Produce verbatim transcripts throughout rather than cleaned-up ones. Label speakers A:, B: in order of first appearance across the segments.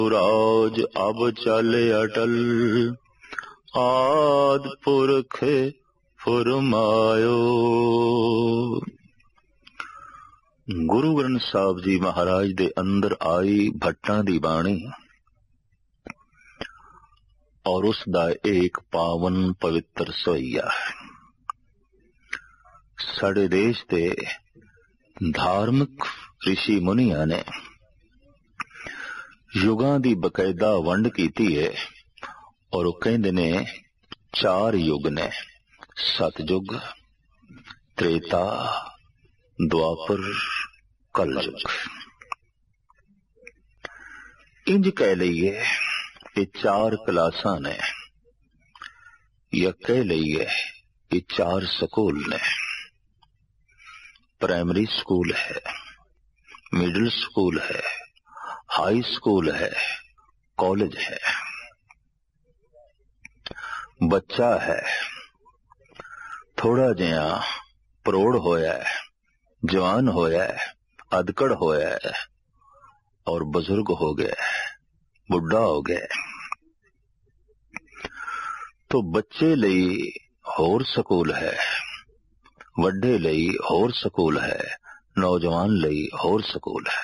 A: राज अब चले अटल आद पुरख फुरमायो। गुरु ग्रंथ साहब जी महाराज दे अंदर आई भट्टां दी बाणी और उसदा एक पावन पवित्र सवैया है। साडे देश दे धार्मिक ऋषि मुनिया ने युगां दी बकायदा वंड कीती है और वो कहंदे ने चार युग ने, सतयुग, त्रेता, द्वापर, कलयुग। इंज कह लईए ये चार क्लासां ने या कह लईए ये चार स्कूल ने। प्राइमरी स्कूल है, मिडिल स्कूल है, हाई स्कूल है, कॉलेज है। बच्चा है, थोड़ा जिहा परोड़ होया है, जवान होया है, अधकड़ होया है और बुजुर्ग हो गया है, बुढ़ा हो गया। तो बच्चे लई होर स्कूल है, वड्डे लई होर स्कूल है, नौजवान लई होर स्कूल है।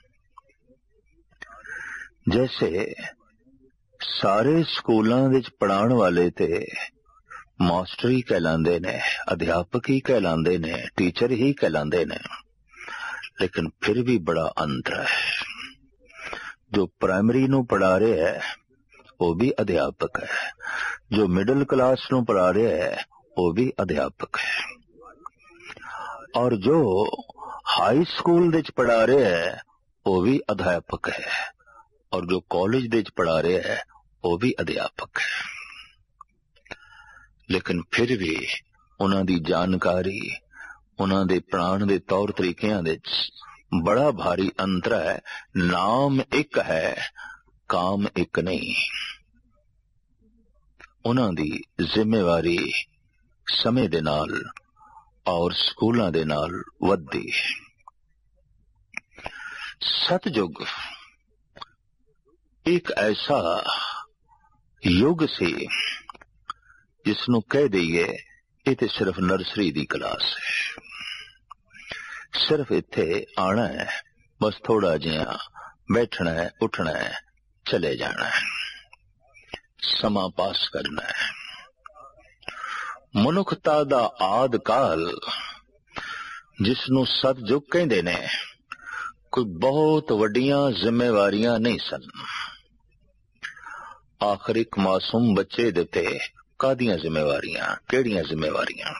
A: जैसे सारे स्कूलों विच पढ़ाने वाले ते मास्टर ही कहलांदे ने, अध्यापक ही कहलांदे ने, टीचर ही कहलांदे ने, लेकिन फिर भी बड़ा अंतर है। जो प्राइमरी नू पढ़ा रहे है वो भी अध्यापक है, जो मिडिल क्लास नू पढ़ा रहे है वो भी अध्यापक है, और जो हाई स्कूल विच पढ़ा रहे है वो भी अध्यापक है, और जो कॉलेज दे पढ़ा रहे है वो भी अध्यापक है। लेकिन फिर भी उन्हां दी जानकारी, उन्हां दे पढ़ाण दे तौर तरीकिਆਂ दे बड़ा भारी अंतर है। नाम एक है, काम एक नहीं। उन्हां दी जिम्मेवारी समय दे नाल और स्कूलां दे नाल वधदी। सतयुग एक ऐसा युग सी जिसनू कह दईए ये तो सिर्फ नर्सरी दी क्लास है। सिर्फ इत्थे आना है, बस थोड़ा जिहा बैठना है, उठना है, चले जाना है, समा पास करना है। मनुखता दा आद काल जिसनू सतयुग कहंदे ने, कोई बहुत वड्डियां जिम्मेवारियां नहीं सन। आखिर एक मासूम बच्चे देते कादियां जिम्मेवारियां, केड़ियां जिम्मेवारियां?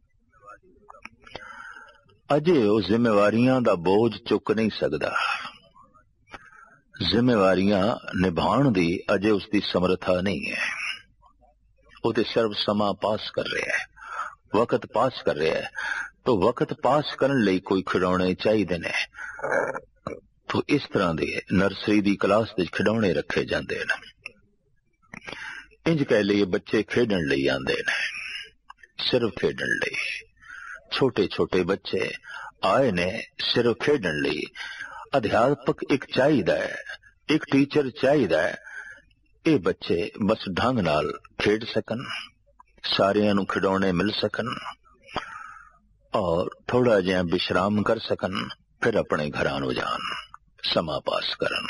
A: अजे वो जिम्मेवारियां दा बोझ चुक नहीं सकदा। जिम्मेवारियां निभाण दी अजे उसकी समर्था नहीं है। वो तो सिर्फ समा पास कर रहा है, वक्त पास कर रहा है। तो वक्त पास करने लई कोई खिडौने चाहिए ने, तो इस तरह दे नर्सरी दी क्लास दे खिडौने रखे जांदे ने। इंज कह लिए बच्चे खेडण लई आंदे ने, सिर्फ खेडण लई। छोटे छोटे बच्चे आए ने सिर्फ खेडण लई। अध्यापक एक चाहिदा है, एक टीचर चाहिदा है। ये बच्चे बस ढंग नाल खेड सकन, सारियां नू खिडौने मिल सकन और थोड़ा जिहा विश्राम कर सकन, फिर अपने घरां नू जान, समा पास करन।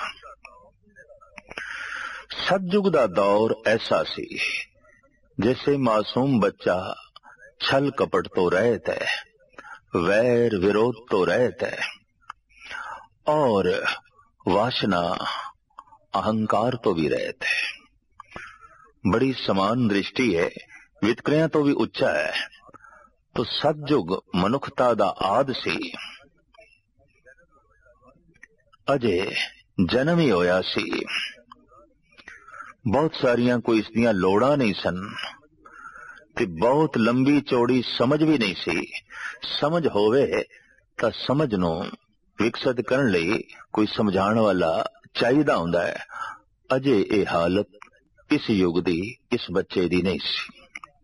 A: सतयुग दा दौर ऐसा सी जैसे मासूम बच्चा छल कपट तो रहत है, वैर विरोध तो रहत है और वासना अहंकार तो भी रहत है। बड़ी समान दृष्टि है, वितकरियां तो भी उच्चा है। तो सतयुग मनुखता दा आद सी। अजे जन्म ही होया सी, बहुत सारियां कोई इसदियां लोड़ां नहीं सन ते बहुत लंबी चौड़ी समझ भी नहीं सी। समझ होवे तां समझ नू विकसित करन लई कोई समझाण वाला चाहिदा हुंदा है। अजे ये हालत इस युग दी, इस बच्चे दी नहीं सी।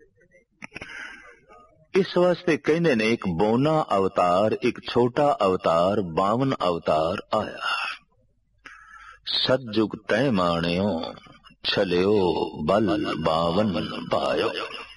A: इस वास्ते कहंदे ने एक बोना अवतार, एक छोटा अवतार, बावन अवतार आया। सतजुग तै माणियो छलियो बल बावन पायो।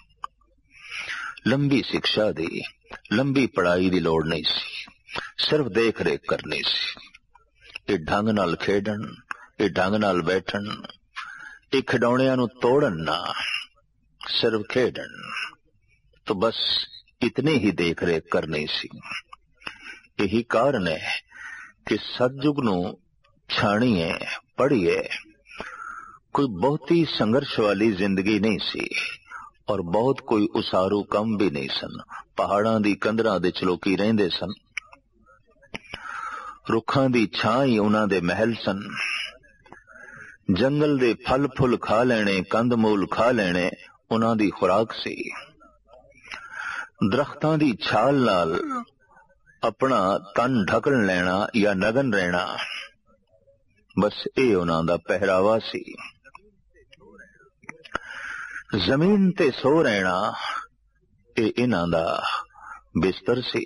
A: लंबी शिक्षा दी, लंबी पढ़ाई दी लोड़ नहीं सी, सिर्फ देख रेख करनी सी। ये ढंग नाल खेडन, ये ढंग नाल बैठन, ये खिडौणियां नूं तोड़न ना, सिर्फ खेडन। तो बस इतनी ही देख रेख करनी सी। यही कारण है कि सतजुग नूं छाणीए, पढ़िए। कोई बहुती संघर्ष वाली जिंदगी नहीं सी और बहुत कोई उसारू कम भी नहीं सन। पहाड़ां दी कंधरां दे चलोकी रहिंदे सन, रुखां दी छां ही उन्हां दे महल सन। जंगल दे फल फुल खा लेने, कंद मूल खा लेने उन्हां दी खुराक सी। दरख्तां दी छाल नाल अपना तन ढकण लेना या नगन रहना, बस ये उन्हां दा पहरावा सी। जमीन ते सो रहना ये इन्हां दा बिस्तर सी।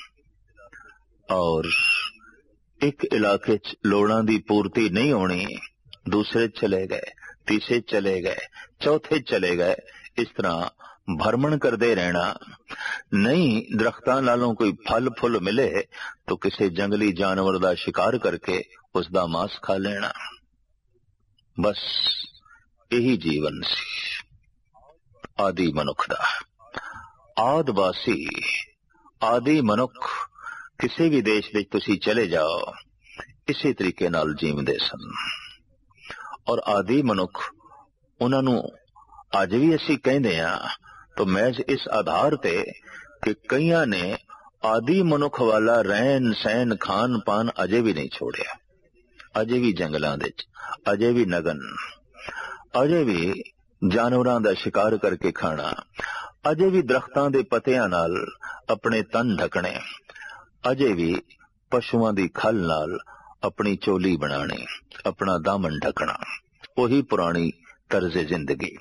A: और एक इलाके च लोड़ां दी पूर्ति नहीं होनी, दूसरे चले गए, तीसरे चले गए, चौथे चले गए, इस तरह भ्रमण करते रहना। नहीं दरख्तां नालों कोई फल फुल मिले तो किसी जंगली जानवर दा शिकार करके उसदा मांस खा लेना, बस यही जीवन सी आदि मनुख दा। आदवासी आदि मनुख किसी भी देश विच तुसी चले जाओ इसी तरीके नाल जीवदे सन। और आदि मनुख उन्हां नूं अज भी असी कहंदे आ तो महज इस आधार ते कि कईयां ने आदि मनुख वाला रहन सहन खान पान अजे भी नहीं छोड़िया। अजे भी जंगलां दे च, अजे भी नगन, अजे भी जानवरां दा शिकार करके खाना, अजे भी दरख्तां दे पत्तियां नाल अपने तन ढकने, अजे भी पशुआं दी खल नाल अपनी चोली बनानी, अपना दामन ढकना। वही पुरानी तर्ज जिंदगी।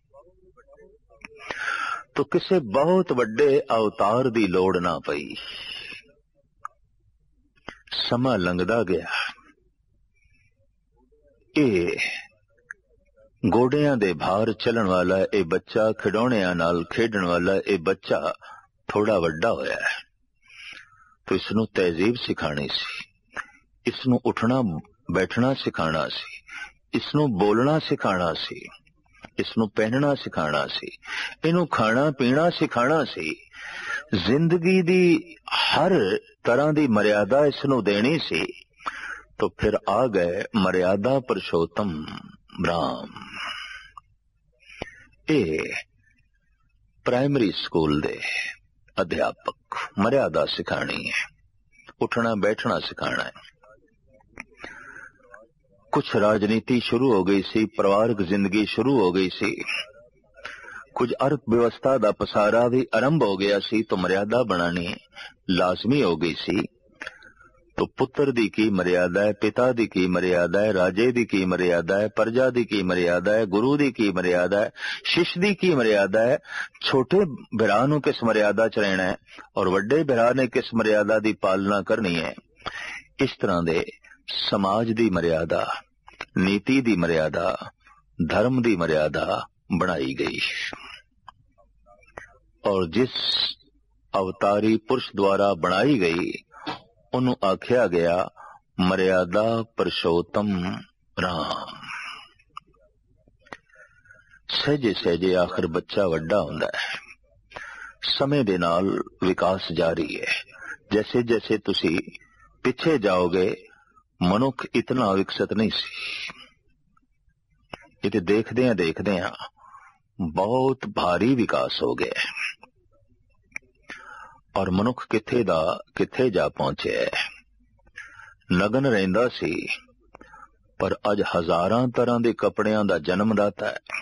A: तो किसे बहुत वड्डे अवतार दी लोड़ ना पई। समा लंघदा गया। ए गोडियां दे भार चलन वाला ए बच्चा, खिडौणियां नाल खेडण वाला ए बच्चा थोड़ा वड्डा होया है तो इसनूं तहजीब सिखानी सी, इसनूं उठना बैठना सिखाना सी, इसनूं बोलना सिखाना सी, इसनूं पहनना सिखाना सी, इनू खाना पीना सिखाना सी। जिंदगी दी हर तरह दी मर्यादा इसनूं देनी सी। तो फिर आ गए मर्यादा पुरुषोत्तम राम। ए प्राइमरी स्कूल दे अध्यापक मर्यादा सिखानी है, उठना बैठना सिखाना है। कुछ राजनीति शुरू हो गई सी, परिवारक जिंदगी शुरू हो गई सी, कुछ अर्थव्यवस्था दा पसारा भी आरंभ हो गया सी तो मर्यादा बनानी लाजमी हो गई सी। तो पुत्र दी की मर्यादा है, पिता दी की मर्यादा है, राजे दी की मर्यादा है, प्रजा दी की मर्यादा है, गुरु दी की मर्यादा है, शिष्य दी की मर्यादा है। छोटे भरा नूं किस मर्यादा च रहना है और वड्डे भरा ने किस मर्यादा दी पालना करनी है। इस तरह दे समाज दी मर्यादा, नीति दी मर्यादा, धर्म दी मर्यादा बनाई गई। और जिस अवतारी पुरुष द्वारा बनाई गई उन्हों आख्या गया मर्यादा पुरुषोत्तम राम। सहजे सहजे आखिर बच्चा वड्डा हुंदा है। समय दे नाल विकास जारी है। जैसे जैसे तुसी पिछे जाओगे मनुख इतना विकसित नहीं सी। ये देखदे हैं देखदे हैं बहुत भारी विकास हो गया और मनुख किथे दा किथे जा पहुंचे। नगन रहिंदा सी पर अज हजारां तरह दे कपड़ियां दा जन्मदाता है।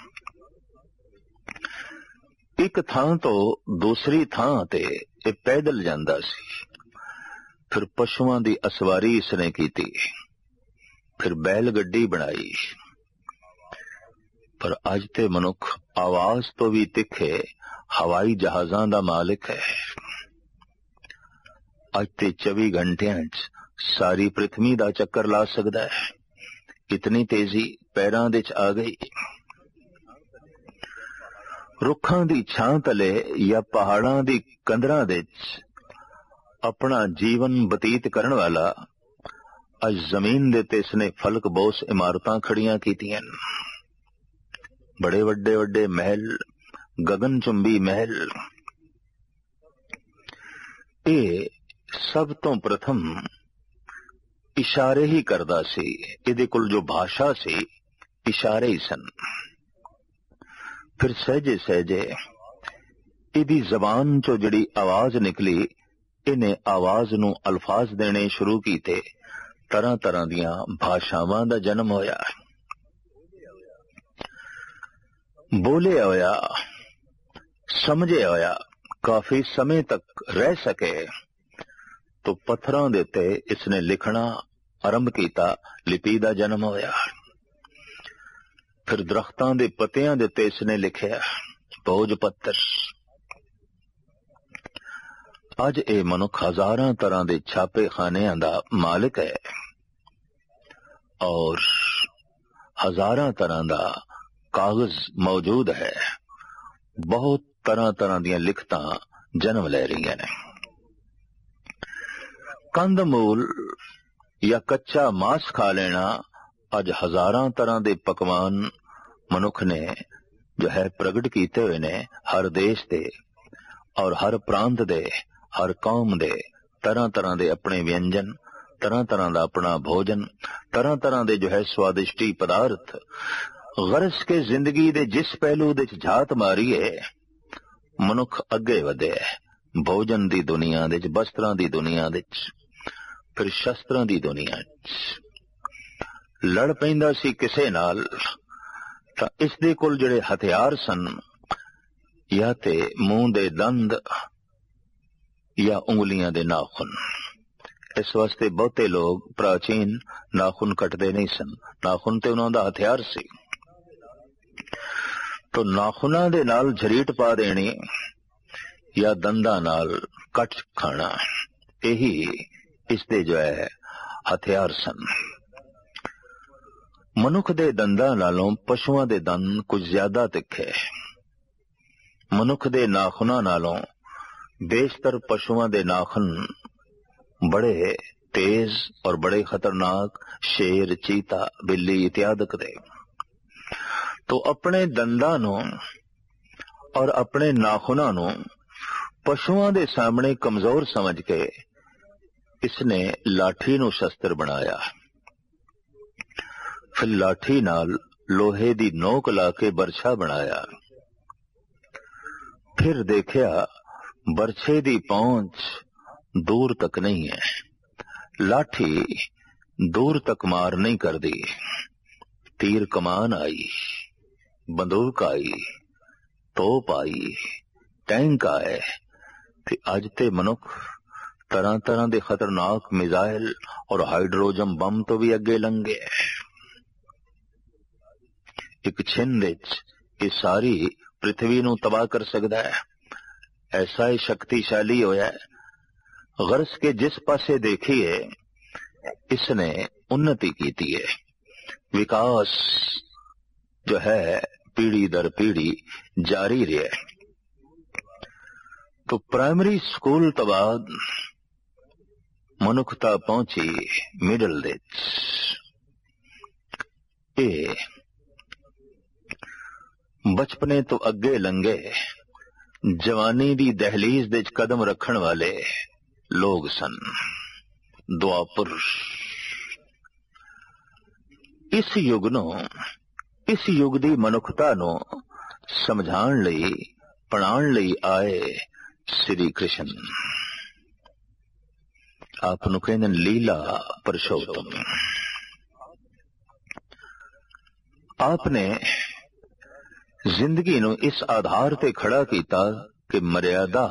A: एक थां तो दूसरी थां ते ये पैदल जांदा सी, फिर पशुआं दी असवारी इसने कीती, फिर बैल गड्डी बनाई। पर अज ते मनुख आवाज तो भी तिखे हवाई जहाजां दा मालिक है। अज ते चौबी घंटियां च सारी पृथ्वी दा चक्कर ला सकदा है। इतनी तेजी पैरां दे च आ गई। रुखां दी छां तले या पहाड़ां दी कंदरां दे च अपना जीवन बतीत करन वाला अज जमीन दे ते इसने फलक बोस इमारतां खड़ियां कीतियां। बड़े वड्डे वड्डे महल, गगन चुंबी महल। ये सब तो प्रथम इशारे ही करदा सी। इहदे कोल जो भाषा सी इशारे ही सन। फिर सहजे सहजे इहदी जबान चो जिहड़ी आवाज निकली, इन्हें आवाज नूं अल्फाज देने शुरू कीते। तरह तरह दियां भाषावां दा जन्म होया। बोले होया, समझे होया, काफी समय तक रह सके तो पत्थरां दे ते इसने लिखना आरंभ कीता। लिपि दा जन्म होया। फिर दरख्तां दे पत्तियां दे ते इसने लिखिया, भोज पत्तर। अज ए मनुख हजारां तरह दे छापे खानियां दा मालिक है और हजारां तरह दा कागज मौजूद है। बहुत तरह तरह दियां लिखतां जन्म ले रही ने। कंद मूल या कच्चा मांस खा लेना अज हजारां तरह दे पकवान मनुख ने जो है प्रगट कीते हुए ने। हर देश दे और हर प्रांत दे, हर कौम दे तरह तरह दे अपने व्यंजन, तरह तरह दा अपना भोजन, तरह तरह दे जो है स्वादिष्टी पदार्थ। गरज के जिंदगी दे जिस पहलू दे झात मारीए मनुख अगे वधे। भोजन दी दुनिया दे, वस्त्रां दी दुनिया दे, फिर शस्त्रां दी दुनिया च लड़ पैंदा सी किसे नाल तां इस दे कोल जिहड़े हथियार सन, या ते मूंह दे दंद या उंगलियां दे नाखून। इस वास्ते बहुते लोग प्राचीन नाखून कटदे नहीं सन। नाखून ते उन्हां दा हथियार सी। तो नाखूनां दे नाल झरीट पा देनी या दंदा नाल कट खाना, यही इसदे जो है हथियार सन। मनुख दे दंदा नालों पशुआं दे दंद कुछ ज्यादा तिखे। मनुख दे नाखूनां नालों बेशतर पशुआं दे नाखून बड़े तेज और बड़े खतरनाक, शेर, चीता, बिल्ली इत्यादि दे। तो अपने दंदां नूं और अपने नाखूनां नूं पशुआं दे सामने कमजोर समझ के इसने लाठी नूं शस्त्र बनाया। फिर लाठी नाल लोहे दी नोक लाके बरछा बनाया। फिर देखिया बरछे दी पहुंच दूर तक नहीं है। लाठी दूर तक मार नहीं कर दी। तीर कमान आई, बंदूक आई, तोप आई, टैंक आए। ते अज ते मनुख तरह तरह दे खतरनाक मिसाइल और हाइड्रोजन बम तो भी अगे लंघे। एक छिंद ये सारी पृथ्वी नूं तबाह कर सकता है। ऐसा ही शक्तिशाली होया है। गरज के जिस पासे देखिए इसने उन्नति की है। विकास जो है पीढ़ी दर पीढ़ी जारी रहे। तो प्राइमरी स्कूल तो बाद मनुखता पहुंची मिडल दे। ए बचपने तो अगे लंघे जवानी दी दहलीज दे कदम रखण वाले लोग सन। द्वापर इस युग नो इस युग दी मनुखता नो समझाण लई पढ़ाण लई आए श्री कृष्ण। आप नु कहंदे लीला पुरुषोत्तम। आपने जिंदगी नु इस आधार ते खड़ा कीता कि मर्यादा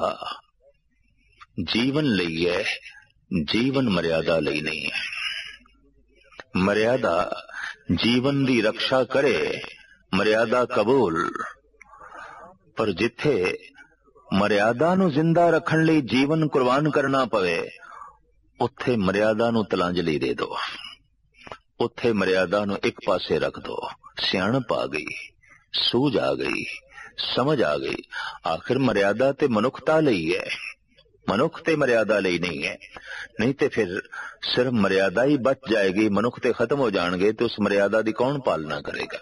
A: जीवन लई है, जीवन मर्यादा लई नहीं है। मर्यादा जीवन दी रक्षा करे, मर्यादा कबूल। पर जिथे मर्यादा नु जिंदा रखण लई जीवन कुर्बान करना पवे, उत्थे मर्यादा नु तलांजलि दे दो। ਉੱਥੇ ਮਰਿਆਦਾ ਨੂੰ ਇੱਕ ਪਾਸੇ ਰੱਖ ਦੋ। ਸਿਆਣਪ ਆ ਗਈ, ਸੂਝ ਆ ਗਈ, ਸਮਝ ਆ ਗਈ। ਆਖਿਰ ਮਰਿਆਦਾ ਤੇ ਮਨੁੱਖਤਾ ਲਈ ਹੈ, ਮਨੁੱਖ ਤੇ ਮਰਿਆਦਾ ਲਈ ਨਹੀਂ ਹੈ। ਨਹੀਂ ਤੇ ਫਿਰ ਸਿਰਫ ਮਰਿਆਦਾ ਹੀ ਬਚ ਜਾਏਗੀ, ਮਨੁੱਖ ਤੇ ਖਤਮ ਹੋ ਜਾਣਗੇ ਤੇ ਉਸ ਮਰਿਆਦਾ ਦੀ ਕੌਣ ਪਾਲਣਾ ਕਰੇਗਾ।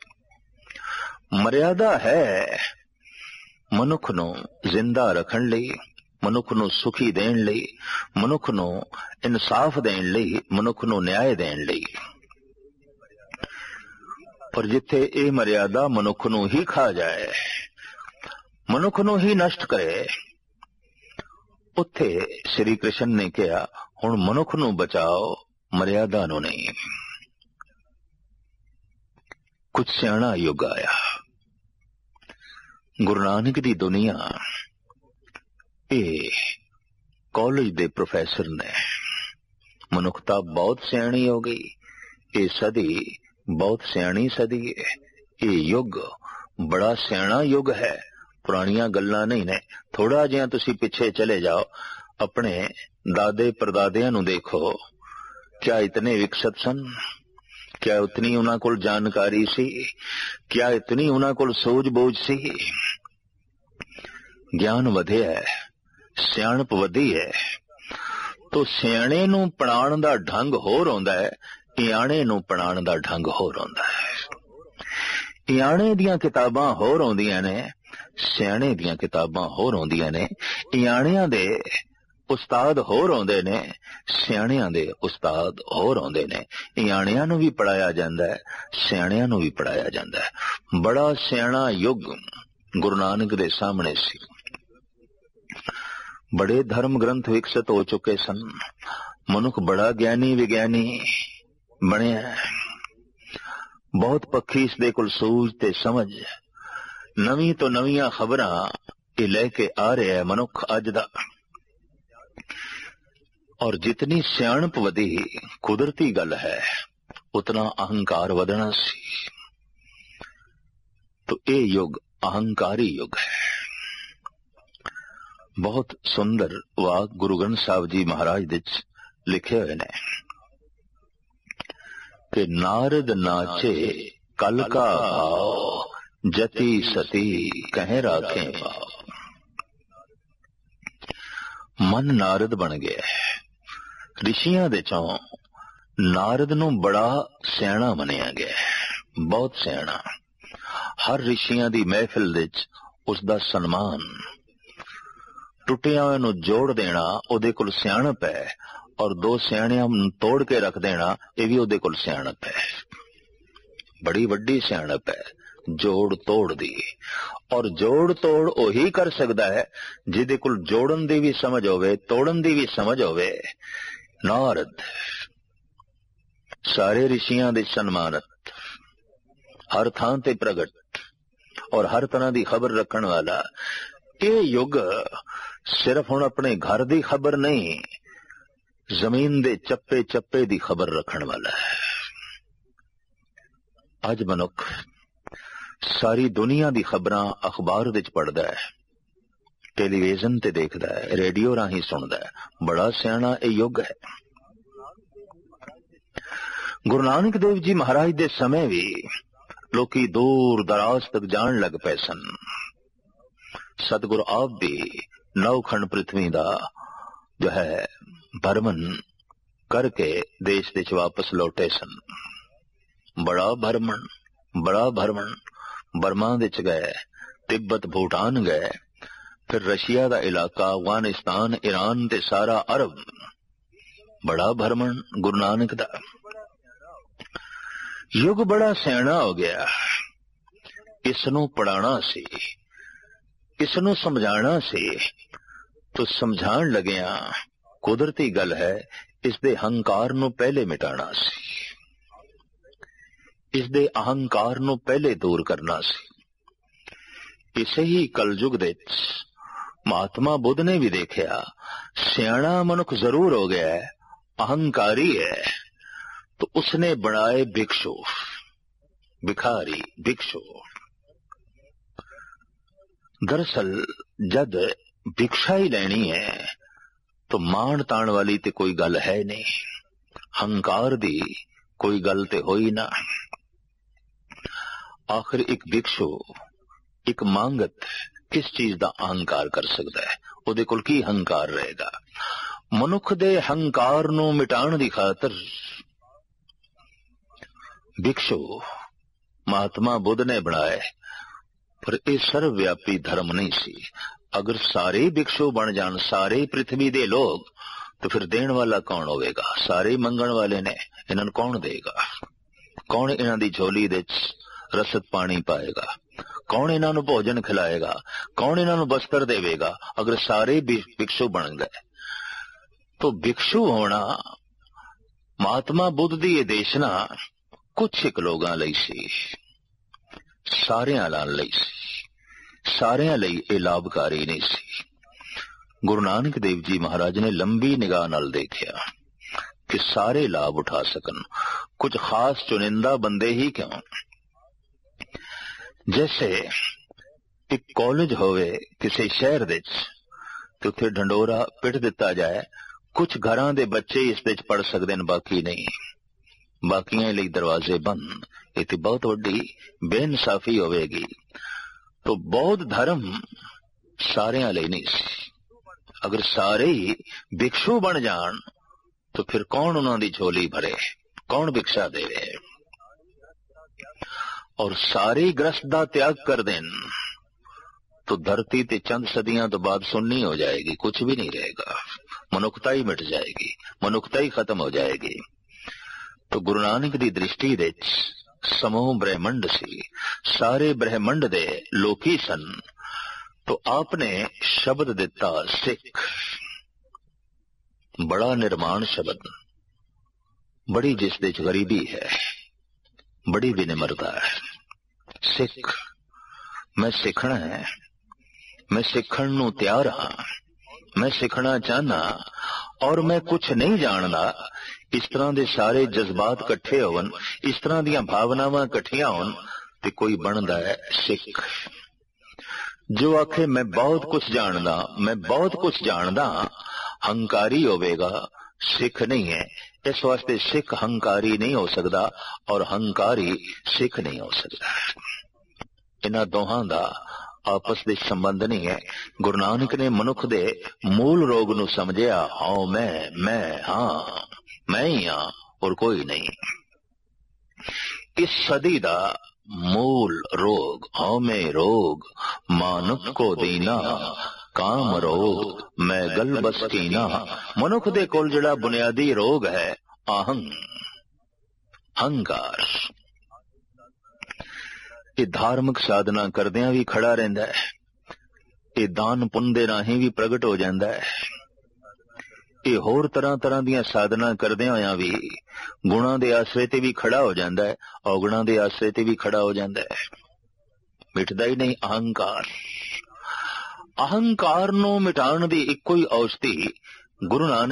A: ਮਰਿਆਦਾ ਹੈ ਮਨੁੱਖ ਨੂੰ ਜ਼ਿੰਦਾ ਰੱਖਣ ਲਈ, ਮਨੁੱਖ ਨੂੰ ਸੁਖੀ ਦੇਣ ਲਈ, ਮਨੁੱਖ ਨੂੰ ਇਨਸਾਫ ਦੇਣ ਲਈ, ਮਨੁੱਖ ਨੂੰ ਨਿਆਂ ਦੇਣ ਲਈ। ਪਰ ਜਿੱਥੇ ਇਹ ਮਰਿਆਦਾ ਮਨੁੱਖ ਨੂੰ ਹੀ ਖਾ ਜਾਏ, ਮਨੁੱਖ ਨੂੰ ਹੀ ਨਸ਼ਟ ਕਰੇ, ਉੱਥੇ ਸ਼੍ਰੀ ਕ੍ਰਿਸ਼ਨ ਨੇ ਕਿਹਾ ਹੁਣ ਮਨੁੱਖ ਨੂੰ ਬਚਾਓ, ਮਰਿਆਦਾ ਨੂੰ ਨਹੀਂ। ਕੁਝ ਸਿਆਣਾ ਯੁੱਗ ਆਇਆ। ਗੁਰੂ ਨਾਨਕ ਦੀ ਦੁਨੀਆ ਇਹ ਕਾਲਜ ਦੇ ਪ੍ਰੋਫੈਸਰ ਨੇ। ਮਨੁੱਖਤਾ ਬਹੁਤ ਸਿਆਣੀ ਹੋ ਗਈ। ਇਹ ਸਦੀ ਬਹੁਤ ਸਿਆਣੀ ਸਦੀ ਹੈ। ਇਹ ਯੁੱਗ ਬੜਾ ਸਿਆਣਾ ਯੁੱਗ ਹੈ। ਪੁਰਾਣੀਆਂ ਗੱਲਾਂ ਨਹੀਂ ਨੇ। ਥੋੜਾ ਜਿਹਾ ਤੁਸੀਂ ਪਿੱਛੇ ਚਲੇ ਜਾਓ, ਆਪਣੇ ਦਾਦੇ ਪਰਦਾਦਿਆਂ ਨੂੰ ਦੇਖੋ, ਕਿਆ ਇਤਨੇ ਵਿਕਸਿਤ ਸਨ? ਕਿਆ ਉਤਨੀ ਉਹਨਾਂ ਕੋਲ ਜਾਣਕਾਰੀ ਸੀ? ਕਿਆ ਇਤਨੀ ਉਹਨਾਂ ਕੋਲ ਸੂਝ ਬੂਝ ਸੀ? ਗਿਆਨ ਵਧਿਆ, ਸਿਆਣਪ ਵਧੀ ਹੈ। ਤੋ ਸਿਆਣੇ ਨੂੰ ਪੜਾਉਣ ਦਾ ਢੰਗ ਹੋਰ ਆਉਂਦਾ ਹੈ, ਇਆਣੇ ਨੂੰ ਪੜਾਉਣ ਦਾ ਢੰਗ ਹੋਰ ਆਉਂਦਾ ਹੈ। ਇਆਣੇ ਦੀਆਂ ਕਿਤਾਬਾਂ ਹੋਰ ਆਉਂਦੀਆਂ ਨੇ, ਸਿਆਣੇ ਦੀਆਂ ਕਿਤਾਬਾਂ ਹੋਰ ਆਉਂਦੀਆਂ ਨੇ। ਇਆਣਿਆਂ ਦੇ ਉਸਤਾਦ ਹੋਰ ਆਉਂਦੇ ਨੇ, ਸਿਆਣਿਆਂ ਦੇ ਉਸਤਾਦ ਹੋਰ ਆਉਂਦੇ ਨੇ। ਇਆਣਿਆਂ ਨੂੰ ਵੀ ਪੜਾਇਆ ਜਾਂਦਾ ਹੈ, ਸਿਆਣਿਆਂ ਨੂੰ ਵੀ ਪੜਾਇਆ ਜਾਂਦਾ ਹੈ। ਬੜਾ ਸਿਆਣਾ ਯੁੱਗ ਗੁਰੂ ਨਾਨਕ ਦੇ ਸਾਹਮਣੇ ਸੀ। ਬੜੇ ਧਰਮ ਗ੍ਰੰਥ ਵਿਕਸਿਤ ਹੋ ਚੁੱਕੇ ਸਨ। ਮਨੁੱਖ ਬੜਾ ਗਿਆਨੀ ਵਿਗਿਆਨੀ ਬਣਿਆ। ਬਹੁਤ ਪੱਖੀ ਇਸ ਦੇ ਕੋਲ ਸੂਝ ਤੇ ਸਮਝ। ਨਵੀਂ ਤੋਂ ਨਵੀਆਂ ਖਬਰਾਂ ਇਹ ਲੈ ਕੇ ਆ ਰਿਹਾ ਹੈ ਮਨੁੱਖ ਅੱਜ ਦਾ। ਔਰ ਜਿਤਨੀ ਸਿਆਣਪ ਵਧੀ, ਕੁਦਰਤੀ ਗੱਲ ਹੈ, ਉਤਨਾ ਅਹੰਕਾਰ ਵਧਣਾ ਸੀ। तो ਇਹ ਯੁੱਗ ਅਹੰਕਾਰੀ ਯੁੱਗ ਹੈ। ਬਹੁਤ ਸੁੰਦਰ ਵਾਕ ਗੁਰੂ ਗ੍ਰੰਥ ਸਾਹਿਬ ਜੀ ਮਹਾਰਾਜ ਦੇ ਵਿੱਚ ਲਿਖੇ ਹੋਏ ਨੇ ਕਿ ਨਾਰਦ ਨਾਚੇ ਕਲ ਕਾ ਭਾਵ, ਜਤੀ ਸਤੀ ਕਹਿ ਰਾਖੇ ਭਾਵ। ਮਨ ਨਾਰਦ ਬਣ ਗਿਆ। ਰਿਸ਼ੀਆਂ ਦੇ ਚੋਂ ਨਾਰਦ ਨੂੰ ਬੜਾ ਸਿਆਣਾ ਮੰਨਿਆ ਗਿਆ, ਬਹੁਤ ਸਿਆਣਾ। ਹਰ ਰਿਸ਼ੀਆਂ ਦੀ ਮਹਿਫਿਲ ਵਿੱਚ ਉਸ ਦਾ ਸਨਮਾਨ। ਟੁੱਟਿਆਂ ਹੋਇਆਂ ਨੂੰ ਜੋੜ ਦੇਣਾ ਉਹਦੇ ਕੋਲ ਸਿਆਣਪ ਹੈ, ਔਰ ਦੋ ਸਿਆਣਿਆਂ ਨੂੰ ਤੋੜ ਕੇ ਰੱਖ ਦੇਣਾ ਇਹ ਵੀ ਉਹਦੇ ਕੋਲ ਸਿਆਣਪ ਹੈ। ਬੜੀ ਵੱਡੀ ਸਿਆਣਪ ਹੈ ਜੋੜ ਤੋੜ ਦੀ। ਔਰ ਜੋੜ ਤੋੜ ਉਹੀ ਕਰ ਸਕਦਾ ਹੈ ਜਿਹਦੇ ਕੋਲ ਜੋੜਨ ਦੀ ਵੀ ਸਮਝ ਹੋਵੇ, ਤੋੜਨ ਦੀ ਵੀ ਸਮਝ ਹੋਵੇ। ਨਾਰਦ ਸਾਰੇ ਰਿਸ਼ੀਆਂ ਦੇ ਸਨਮਾਨਤ, ਹਰ ਥਾਂ ਤੇ ਪ੍ਰਗਟ ਔਰ ਹਰ ਤਰ੍ਹਾਂ ਦੀ ਖਬਰ ਰੱਖਣ ਵਾਲਾ। ਇਹ ਯੁੱਗ ਸਿਰਫ ਹੁਣ ਆਪਣੇ ਘਰ ਦੀ ਖਬਰ ਨਹੀਂ, ਜ਼ਮੀਨ ਦੇ ਚੱਪੇ ਚੱਪੇ ਦੀ ਖਬਰ ਰੱਖਣ ਵਾਲਾ ਹੈ। ਅੱਜ ਮਨੁੱਖ ਸਾਰੀ ਦੁਨੀਆ ਦੀ ਖਬਰਾਂ ਅਖਬਾਰ ਵਿੱਚ ਪੜ੍ਹਦਾ ਹੈ, ਟੈਲੀਵਿਜ਼ਨ ਤੇ ਦੇਖਦਾ ਹੈ, ਰੇਡੀਓ ਰਾਹੀਂ ਸੁਣਦਾ ਹੈ। ਬੜਾ ਸਿਆਣਾ ਇਹ ਯੁੱਗ ਹੈ। ਗੁਰੂ ਨਾਨਕ ਦੇਵ ਜੀ ਮਹਾਰਾਜ ਦੇ ਸਮੇਂ ਵੀ ਲੋਕੀ ਦੂਰ ਦਰਾਜ਼ ਤੱਕ ਜਾਣ ਲੱਗ ਪਏ ਸਨ। ਸਤਿਗੁਰੂ ਆਪ ਵੀ ਨੌਖੰਡ ਪ੍ਰਿਥਵੀ ਦਾ ਜੋ ਹੈ ਭਰਮਣ ਕਰਕੇ ਦੇਸ਼ ਵਿੱਚ ਵਾਪਸ ਲੌਟੇ ਸਨ। ਬੜਾ ਭਰਮਣ ਬੜਾ ਭਰਮਣ ਬਰਮਾ ਵਿੱਚ ਗਏ, ਤਿੱਬਤ ਭੂਟਾਨ ਗਏ, ਫਿਰ ਰਸ਼ੀਆ ਦਾ ਇਲਾਕਾ, ਅਫਗਾਨਿਸਤਾਨ, ਈਰਾਨ ਤੇ ਸਾਰਾ ਅਰਬ। ਬੜਾ ਭਰਮਣ ਗੁਰੂ ਨਾਨਕ ਦਾ। ਯੁੱਗ ਬੜਾ ਸਿਆਣਾ ਹੋ ਗਿਆ। ਇਸ ਨੂੰ ਪੜਾਣਾ ਸੀ, ਇਸ ਨੂੰ ਸਮਝਾਣਾ ਸੀ। ਤੋ ਸਮਝਾਣ ਲੱਗਿਆ ਕੁਦਰਤੀ ਗੱਲ ਹੈ, ਇਸ ਦੇ ਹੰਕਾਰ ਨੂੰ ਪਹਿਲੇ ਮਿਟਾਣਾ ਸੀ, ਇਸ ਦੇ ਅਹੰਕਾਰ ਨੂੰ ਪਹਿਲੇ ਦੂਰ ਕਰਨਾ ਸੀ। ਇਸੇ ਹੀ ਕਲਯੁਗ ਦੇ ਵਿੱਚ ਮਹਾਤਮਾ ਬੁੱਧ ਨੇ ਵੀ ਦੇਖਿਆ ਸਿਆਣਾ ਮਨੁੱਖ ਜ਼ਰੂਰ ਹੋ ਗਿਆ ਹੈ, ਅਹੰਕਾਰੀ ਹੈ, तो उसने बनाए भिक्षु, भिखारी भिक्षु। दरअसल जद भिक्षा ही लेनी है तो मान ताण वाली ते कोई गल है नहीं। हंकार दी कोई गल ते होई ना। आखिर एक भिक्षु, एक मांगत किस चीज का अहंकार कर सकता है? ਉਹਦੇ ਕੋਲ ਕੀ ਹੰਕਾਰ रहेगा? मनुख दे हंकार नू मिटाण दी खातर भिक्षु महात्मा बुद्ध ने बनाए, पर यह सर्वव्यापी धर्म नहीं सी। अगर सारे भिक्षु बन जान, सारे पृथ्वी दे लोग, तो फिर देण वाला कौन होवेगा? सारे मंगण वाले ने, इन्हां नूं कौन देगा? कौन इन्हां दी झोली दे रसद पानी पाएगा? कौन इन्हां नूं भोजन खिलाएगा? कौन इन्हां नूं वस्त्र देवेगा? अगर सारे भिक्षु बन गए तो भिक्षु होना महात्मा बुद्ध दी ये देशना कुछ एक लोगां लई सी, सारियां लई सी, सारियां लई ये लाभकारी नहीं सी। गुरु नानक देव जी महाराज ने लंबी निगाह नाल देखिया कि सारे लाभ उठा सकन, कुछ खास चुनिंदा बंदे ही क्यों। जैसे एक कॉलेज होवे किसी शहर दे ते उत्थे ढंडोरा पिट दिता जाए, कुछ घरां दे बच्चे इस दे पढ़ सकदे न, बाकी नहीं, बाकियां लई दरवाजे बंद। इत्थे बहुत वड्डी बेइंसाफी होवेगी। तो बौद्ध धर्म सारियां लई नहीं सी। अगर सारे ही भिक्षु बन जान तो फिर कौन उन्हां दी झोली भरे, कौन भिक्षा देवे? और सारे ग्रस्त दा त्याग कर देन तो धरती ते चंद सदियां तो बाद सुन्नी हो जाएगी, कुछ भी नहीं रहेगा, मनुखता ही मिट जाएगी, मनुखता ही खत्म हो जाएगी। तो गुरु नानक दी दृष्टि दे समूह ब्रह्मंड सी, सारे ब्रह्मंड दे लोकी सन। तो आपने शब्द दिता सिख, बड़ा निर्माण शब्द, बड़ी जिस दे च गरीबी है, बड़ी विनम्रता है। सिख, मैं सीखना है, मैं सीखण नूं तैयार हाँ, मैं सीखना चाहना और मैं कुछ नहीं जानदा। इस तरह दे सारे जज्बात कट्ठे होवन, इस तरह दियां भावनावां कट्ठियां होन ते कोई बनदा है सिख। जो आखे मैं बहुत कुछ जानदा, मैं बहुत कुछ जानदा, हंकारी होवेगा, सिख नहीं है। इस वास्ते सिख हंकारी नहीं हो सकता और हंकारी सिख नहीं हो सकता। इन्हां दोहां दा आपस दे संबंध नहीं है। गुरु नानक ने मनुख दे मूल रोग नूं समझिया, हाँ मैं मैं हाँ मैं ही हाँ और कोई नहीं। इस सदी दा मूल रोग हाँ मैं रोग, मानुख को दीना काम रोग, मैं गल बस कीना। मनुख दे कोल जिहड़ा बुनियादी रोग है आहंग, हंकार। ये धार्मिक साधना करदियां भी खड़ा रहिंदा है, ये दान पुण्य दे राहीं भी प्रगट हो जांदा है, ये होर तरह तरह दियां साधना करदियां होयां भी गुणां दे आसरे ते भी खड़ा हो जांदा है, अवगुणां दे आसरे ते भी खड़ा हो जांदा है। मिटदा ही नहीं अहंकार। अहंकार नूं मिटाण दी इक्को ही औषधि गुरु नानक